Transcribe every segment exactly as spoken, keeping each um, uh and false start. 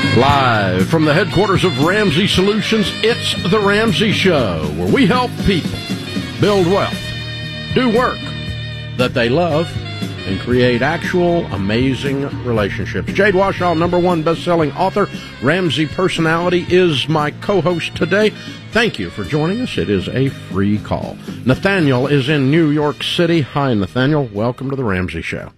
Live from the headquarters of Ramsey Solutions, it's The Ramsey Show, where we help people build wealth, do work that they love, and create actual amazing relationships. Jade Warshaw, number one best-selling author, Ramsey personality, is my co-host today. Thank you for joining us. It is a free call. Nathaniel is in New York City. Hi, Nathaniel. Welcome to The Ramsey Show.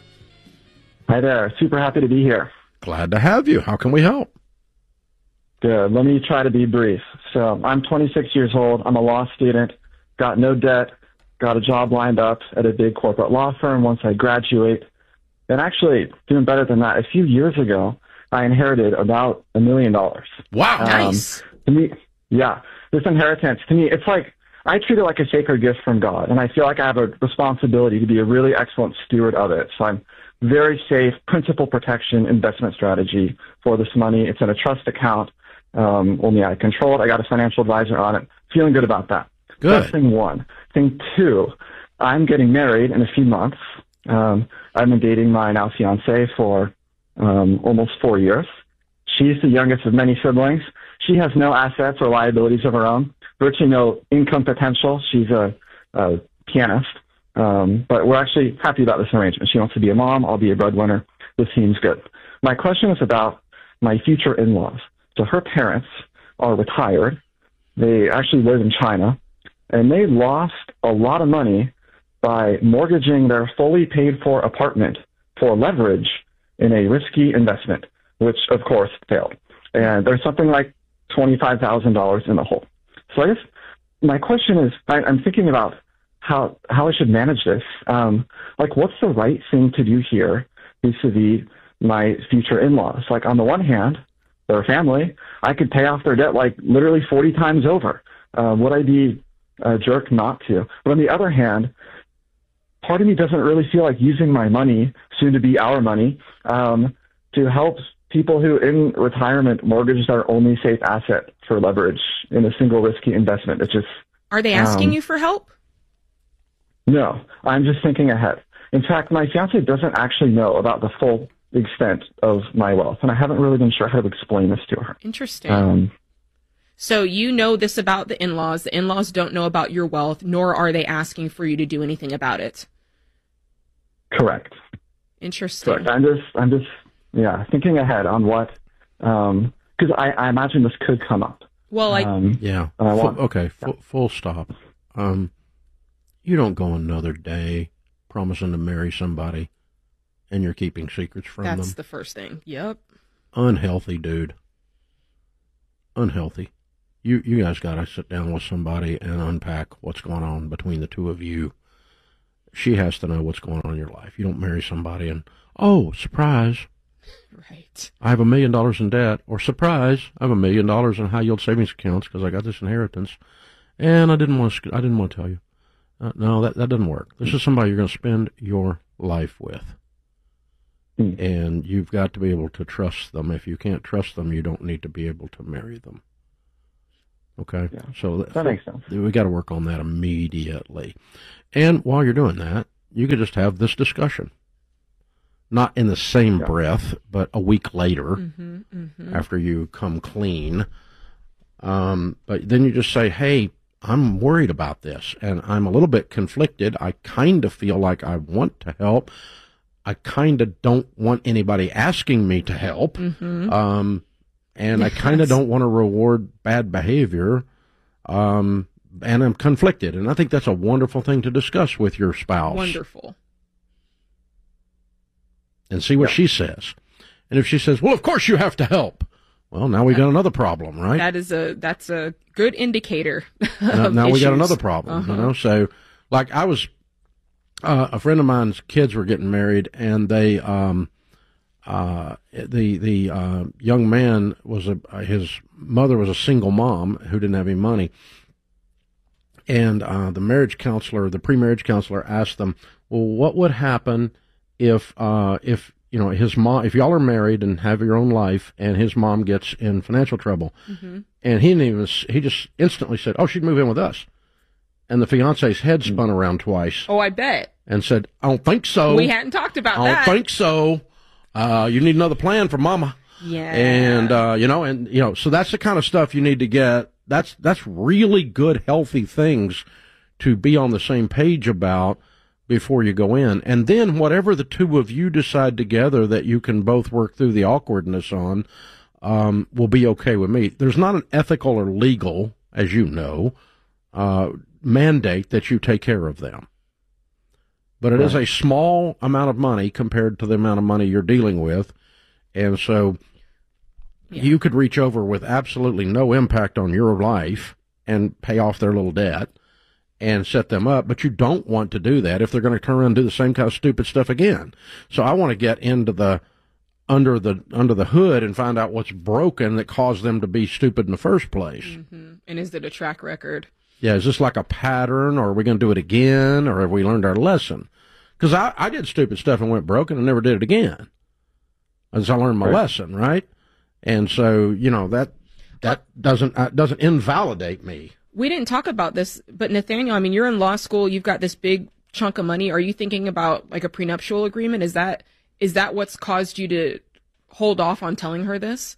Hi there. Super happy to be here. Glad to have you. How can we help? Good. Let me try to be brief. So I'm twenty-six years old. I'm a law student, got no debt, got a job lined up at a big corporate law firm once I graduate. And actually, doing better than that, a few years ago, I inherited about a million dollars. Wow. Um, Nice. To me, yeah, this inheritance, to me, it's like, I treat it like a sacred gift from God, and I feel like I have a responsibility to be a really excellent steward of it. So I'm very safe, principal protection investment strategy for this money. It's in a trust account. Um, only I control it. I got a financial advisor on it. Feeling good about that. Good. That's thing one. Thing two, I'm getting married in a few months. Um, I've been dating my now fiance for um, almost four years. She's the youngest of many siblings. She has no assets or liabilities of her own, virtually no income potential. She's a, a pianist. Um, but we're actually happy about this arrangement. She wants to be a mom. I'll be a breadwinner. This seems good. My question is about my future in-laws. So her parents are retired. They actually live in China, and they lost a lot of money by mortgaging their fully paid-for apartment for leverage in a risky investment, which, of course, failed. And there's something like twenty-five thousand dollars in the hole. So I guess my question is, I, I'm thinking about how how I should manage this. Um, like, what's the right thing to do here vis-a-vis my future in-laws? Like, on the one hand, they're a family. I could pay off their debt like literally forty times over. Uh, would I be a jerk not to? But on the other hand, part of me doesn't really feel like using my money, soon to be our money, um, to help people who in retirement mortgage their only safe asset for leverage in a single risky investment. It's just... Are they asking um, you for help? No, I'm just thinking ahead. In fact, my fiance doesn't actually know about the full extent of my wealth, and I haven't really been sure how to explain this to her. Interesting. Um, So you know this about the in-laws. The in-laws don't know about your wealth, nor are they asking for you to do anything about it. correct. Interesting. Correct. I'm just, I'm just, yeah, thinking ahead on what, um, because I, I imagine this could come up. Well, like, Um, Yeah. and I Full- want- okay. Full, full stop. Um, you don't go another day promising to marry somebody and you're keeping secrets from that's them. the first thing. Yep. Unhealthy, dude. Unhealthy. You you guys got to sit down with somebody and unpack what's going on between the two of you. She has to know what's going on in your life. You don't marry somebody and, oh, surprise, Right. I have a million dollars in debt, or surprise, I have a million dollars in high yield savings accounts because I got this inheritance, and I didn't want to. I didn't want to tell you. Uh, no, that that doesn't work. This is somebody you're going to spend your life with, Hmm. and you've got to be able to trust them. If you can't trust them, you don't need to be able to marry them. Okay, Yeah, so that makes sense. we got to work on that immediately. And while you're doing that, you could just have this discussion. Not in the same Yeah. breath, but a week later, Mm-hmm, mm-hmm. after you come clean. Um, but then you just say, hey, I'm worried about this, and I'm a little bit conflicted. I kind of feel like I want to help. I kind of don't want anybody asking me to help. Mm-hmm. Um, and I kind of Yes. don't want to reward bad behavior. Um, and I'm conflicted. And I think that's a wonderful thing to discuss with your spouse. Wonderful. And see what Yeah. she says. And if she says, well, of course you have to help. Well, now we got another problem, right? That is a that's a good indicator. now of now we got issues. another problem, Uh-huh. you know? So, like, I was, uh, a friend of mine's kids were getting married, and they, um, uh, the, the, uh, young man was a, his mother was a single mom who didn't have any money. And, uh, the marriage counselor, the pre-marriage counselor asked them, well, what would happen if, uh, if, you know, his mom, if y'all are married and have your own life and his mom gets in financial trouble? Mm-hmm. And he didn't even, he just instantly said, oh, she'd move in with us. And the fiance's head spun around twice Oh, I bet. and said, I don't think so. We hadn't talked about I don't that. think so. Uh, you need another plan for mama. Yeah. And, uh, you know, and, you know, so that's the kind of stuff you need to get. That's, that's really good, healthy things to be on the same page about before you go in. And then whatever the two of you decide together that you can both work through the awkwardness on, um, will be okay with me. There's not an ethical or legal, as you know, uh, mandate that you take care of them. But it right. is a small amount of money compared to the amount of money you're dealing with. And so yeah. you could reach over with absolutely no impact on your life and pay off their little debt and set them up. But you don't want to do that if they're going to turn around and do the same kind of stupid stuff again. So I want to get into the under the under the hood and find out what's broken that caused them to be stupid in the first place. Mm-hmm. And is it a track record? Yeah, is this like a pattern, or are we going to do it again, or have we learned our lesson? Because I, I did stupid stuff and went broken and never did it again. As I learned my right. lesson, right? And so, you know, that that doesn't uh, doesn't invalidate me. We didn't talk about this, but Nathaniel, I mean, you're in law school, you've got this big chunk of money. Are you thinking about like a prenuptial agreement? Is that is that what's caused you to hold off on telling her this?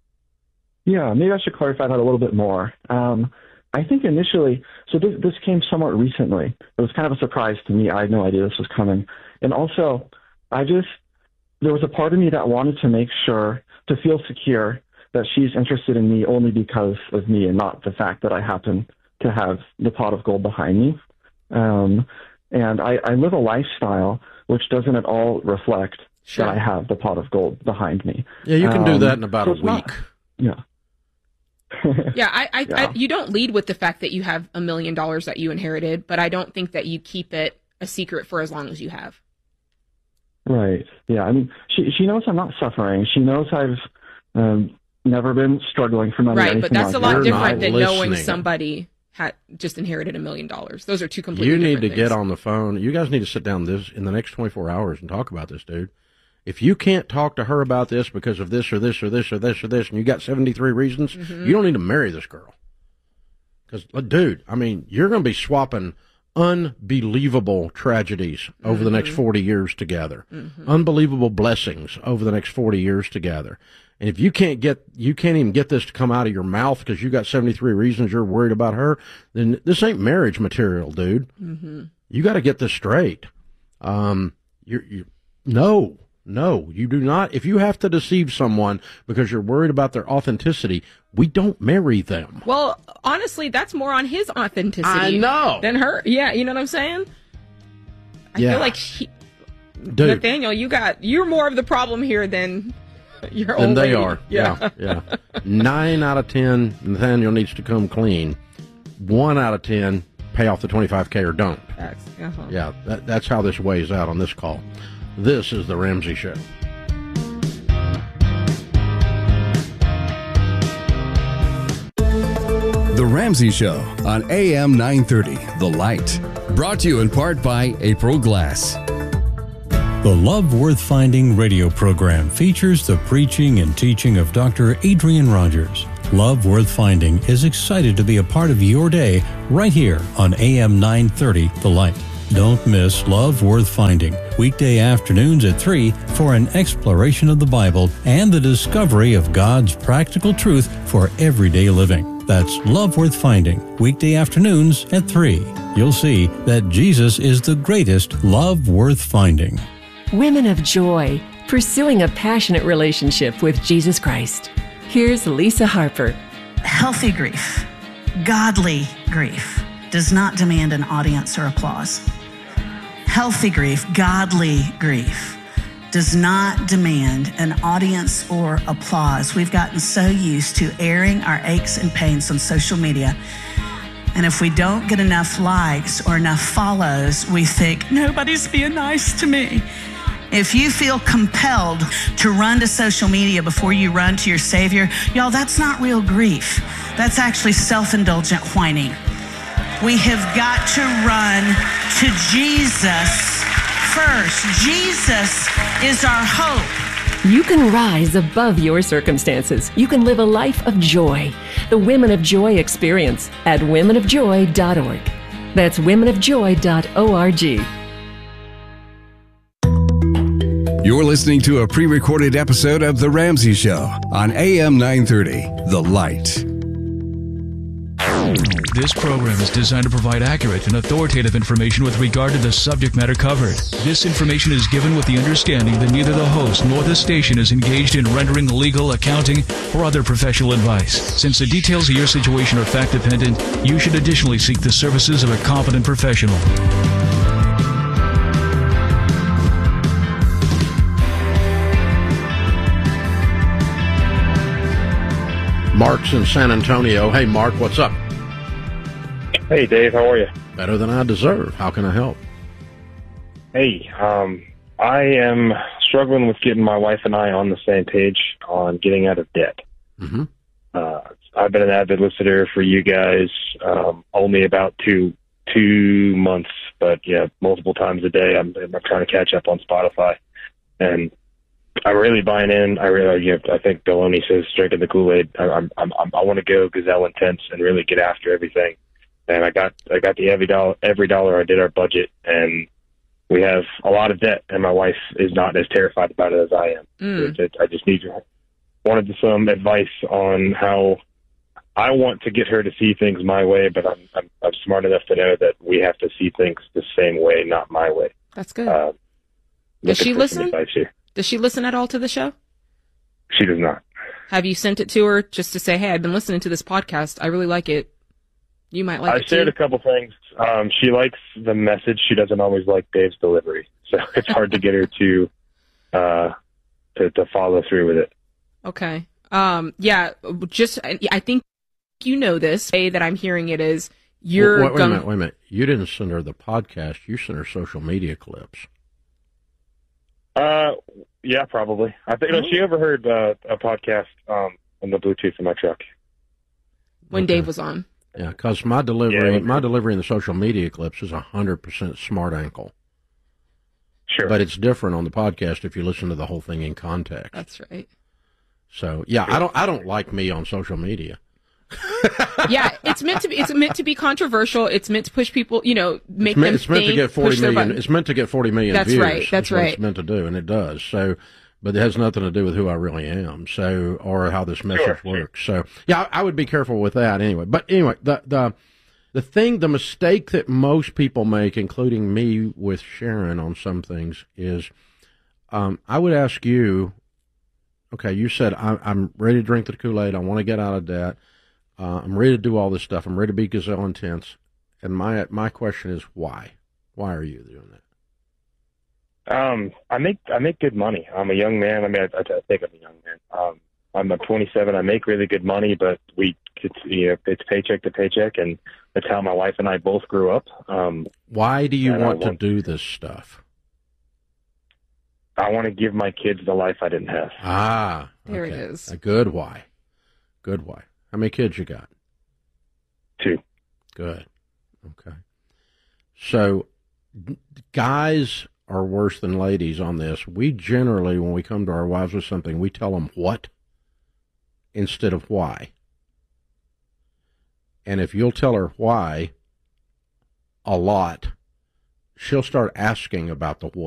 Yeah, maybe I should clarify that a little bit more. Um, I think initially, so this, this came somewhat recently. It was kind of a surprise to me. I had no idea this was coming. And also, I just, there was a part of me that wanted to make sure, to feel secure, that she's interested in me only because of me and not the fact that I happen to have the pot of gold behind me. Um, and I, I live a lifestyle which doesn't at all reflect sure. that I have the pot of gold behind me. Yeah, you can um, do that in about so a week. Not, yeah. yeah, I, I, yeah. I, you don't lead with the fact that you have a million dollars that you inherited, but I don't think that you keep it a secret for as long as you have. Right. Yeah. I mean, she she knows I'm not suffering. She knows I've um, never been struggling for money. Right, but that's like a lot You're different than listening. knowing somebody had just inherited a million dollars. Those are two completely You need different to things. get on the phone. You guys need to sit down this in the next twenty-four hours and talk about this, dude. If you can't talk to her about this because of this or this or this or this or this, and you got seventy-three reasons, mm-hmm. you don't need to marry this girl. Because, dude, I mean, you're going to be swapping unbelievable tragedies over mm-hmm. the next forty years together. Mm-hmm. Unbelievable blessings over the next forty years together. And if you can't get, you can't even get this to come out of your mouth because you got seventy-three reasons you're worried about her, then this ain't marriage material, dude. Mm-hmm. You got to get this straight. Um, you're, you no. No, you do not. If you have to deceive someone because you're worried about their authenticity, we don't marry them. Well, honestly, that's more on his authenticity. I know. Than her. Yeah, you know what I'm saying? I yeah. feel like he, Dude. Nathaniel, you got, you're more of the problem here than your than old they lady. are. Yeah. Yeah, yeah. Nine out of ten, Nathaniel needs to come clean. One out of ten, pay off the twenty-five K or don't. Uh-huh. Yeah, that, that's how this weighs out on this call. This is The Ramsey Show. The Ramsey Show on A M nine thirty, The Light. Brought to you in part by April Glass. The Love Worth Finding radio program features the preaching and teaching of Doctor Adrian Rogers. Love Worth Finding is excited to be a part of your day right here on A M nine thirty, The Light. Don't miss Love Worth Finding, weekday afternoons at three for an exploration of the Bible and the discovery of God's practical truth for everyday living. That's Love Worth Finding, weekday afternoons at three. You'll see that Jesus is the greatest love worth finding. Women of Joy, pursuing a passionate relationship with Jesus Christ. Here's Lisa Harper. Healthy grief, godly grief, does not demand an audience or applause. Healthy grief, godly grief, does not demand an audience or applause. We've gotten so used to airing our aches and pains on social media. And if we don't get enough likes or enough follows, we think, nobody's being nice to me. If you feel compelled to run to social media before you run to your Savior, y'all, that's not real grief. That's actually self-indulgent whining. We have got to run to Jesus first. Jesus is our hope. You can rise above your circumstances. You can live a life of joy. The Women of Joy experience at women of joy dot org. That's women of joy dot org. You're listening to a pre-recorded episode of The Ramsey Show on A M nine thirty, The Light. This program is designed to provide accurate and authoritative information with regard to the subject matter covered. This information is given with the understanding that neither the host nor the station is engaged in rendering legal, accounting, or other professional advice. Since the details of your situation are fact-dependent, you should additionally seek the services of a competent professional. Mark's in San Antonio. Hey, Mark, what's up? Hey, Dave, how are you? Better than I deserve. How can I help? Hey, um, I am struggling with getting my wife and I on the same page on getting out of debt. Mm-hmm. Uh, I've been an avid listener for you guys, um, only about two two months, but yeah, multiple times a day. I'm, I'm trying to catch up on Spotify, and I'm really buying in. I really, you know, I think Baloney says drinking the Kool-Aid. I, I'm, I'm, I want to go gazelle intense and really get after everything. And I got, I got the every dollar, every dollar. I did our budget, and we have a lot of debt. And my wife is not as terrified about it as I am. Mm. It, it, I just need your, wanted some advice on how I want to get her to see things my way, but I'm, I'm, I'm smart enough to know that we have to see things the same way, not my way. That's good. Uh, Does she looking for some listen? advice here. Does she listen at all to the show? She does not. Have you sent it to her just to say, hey, I've been listening to this podcast. I really like it. You might like I it shared too. a couple things. Um, she likes the message. She doesn't always like Dave's delivery. So it's hard to get her to, uh, to, to follow through with it. Okay. Um, yeah, just, I think you know this. The way that I'm hearing it is you're Wait, wait, wait going a minute, wait a minute. You didn't send her the podcast. You sent her social media clips. Uh, yeah, probably. I think no, she overheard uh, a podcast um, on the Bluetooth in my truck when Okay. Dave was on. Yeah, because my delivery, Yeah. my delivery in the social media clips is a hundred percent smart ankle. Sure, But it's different on the podcast if you listen to the whole thing in context. That's right. So yeah, I don't, I don't like me on social media. Yeah, it's meant to be. It's meant to be controversial. It's meant to push people. You know, make It's meant, them it's meant think, to get forty push their million. button. It's meant to get forty million That's views. right, that's what right. It's meant to do, and it does. So, but it has nothing to do with who I really am. So, or how this message Sure, sure. works. So, yeah, I, I would be careful with that anyway. But anyway, the the the thing, the mistake that most people make, including me with Sharon on some things, is um, I would ask you. Okay, you said I, I'm ready to drink the Kool-Aid. I want to get out of debt. Uh, I'm ready to do all this stuff. I'm ready to be gazelle intense. And my my question is why? Why are you doing that? Um, I make I make good money. I'm a young man. I mean, I, I think I'm a young man. Um, I'm a twenty-seven. I make really good money, but we, it's, you know, it's paycheck to paycheck, and that's how my wife and I both grew up. Um, Why do you and I want to want- do this stuff? I want to give my kids the life I didn't have. Ah, There it okay. is. A good why. Good why. How many kids you got? Two. Good. Okay. So, g- guys are worse than ladies on this. We generally, when we come to our wives with something, we tell them what instead of why. And if you'll tell her why a lot, she'll start asking about the what.